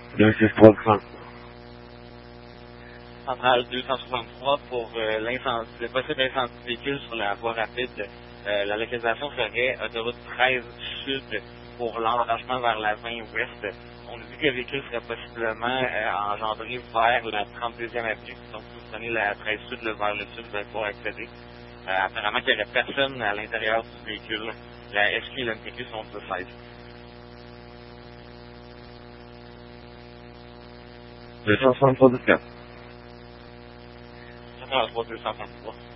263. Centrale 263 pour le possible incendie de véhicule sur la voie rapide. La localisation serait autoroute 13 sud pour l'embranchement vers la 20 ouest. On nous dit que le véhicule serait possiblement engendré vers la 32e avenue. Donc, si vous prenez la 13 sud vers le sud, vous allez pouvoir accéder. Apparemment, qu'il n'y aurait personne à l'intérieur du véhicule. La SQ et la MTQ sont de 16. 263 de 4. 263, 263.